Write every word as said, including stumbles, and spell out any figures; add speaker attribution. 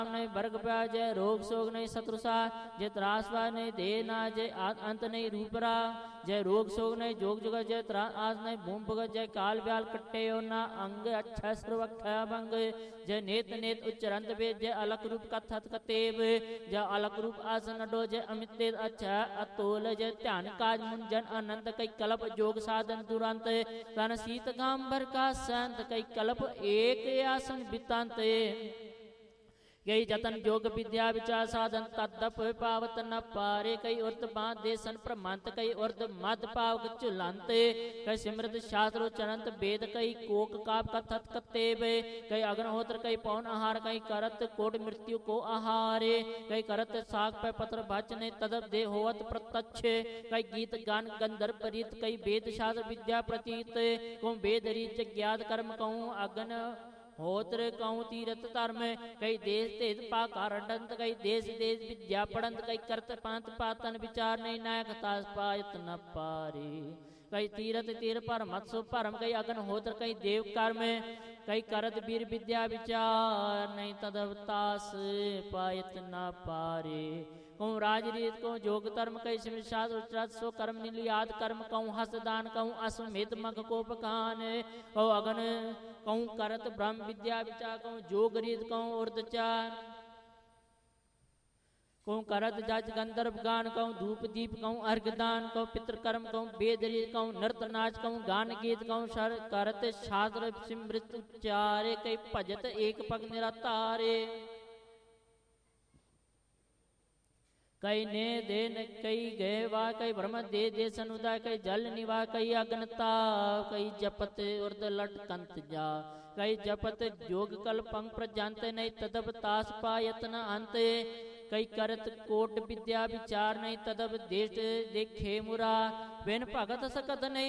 Speaker 1: नहीं वर्ग प्या जय रोग सोग नहीं शत्रुसा जय त्रासवा नहीं देह ना जय अंत नहीं रूपरा जय रोग सोग नहीं जोग जुग जय त्रास नहीं भूम भगत जय काल ब्याल कट्टे ना अंग अच्छा सर्वख्या भंग जय नेत नेत उच्चरंत वेद जय अलक रूप कथत कतेव जय अलक रूप आसन डो जय अमित तेज अच्छा अतोल जय ध्यान काज मुंजन अनंत कई कल्प जोग साधन दुरंत तन शीत गांबर का संत कई कल्प एक आसन बितांत कई जतन योग विद्या विचार साधन तदप पावत न पारे कई उर्द बांध देसन प्रमंत कई उर्द मद पाव चुलंत कई सिमृत शास्त्र चरंत वेद कई कोक काप कथत कतेव कई अग्निहोत्र कई पौन आहार कई करत कोट मृत्यु को आहारे कई करत साग पे पत्र भचने तदप दे होवत प्रत्यक्ष कई गीत गान गंधर्व रीत कई वेद शास्त्र विद्या प्रतीत को वेद रीत ज्ञात कर्म कहूँ अग्न होत्र कहूँ तीरथ धर्म कई देश तेज पाकार डंत कई देश देश विद्या पढ़ंत कई करत पांत पातन विचार नहीं नायक तास पायत न पारे कई तीरथ तीर पर मत्सु परम कई अग्न होत्र कई देव कर्म कई करत वीर विद्या विचार नहीं तदवतास पायत न पारे कहूँ राजरीत कहूँ जोग धर्म कई सिमशाद उच्चरत सो कर्म निलियाद कर्म कहूँ हसदान कहूँ अश्वमेध मख कोपकान कहूँ अगन कहूँ करत ब्रह्म विद्या विचार कहूँ जोग रीत कहूँ उर्दचार कहूँ करत जज गंधर्व गान कहूँ धूप दीप कहूँ अर्घदान कहूँ पितृकर्म कहूँ वेद रीत कहूँ नृत्य नाच कहूँ गान गीत कहूँ सर करत शास्त्र सिमृत उच्चारे कई भजत एक पग निरतारे कई ने देन कई गहवा कई ब्रह्म दे दे सनुदा कई जल निवा कई अग्नता कई जपत उर्द लट कंत जा कई जपत जोग कल पंग प्रजंत नहीं तदब तास पायत न अंत कई करत कोट विद्या विचार नहीं तदब देश देखे मुरा बिन भगत सकत नहीं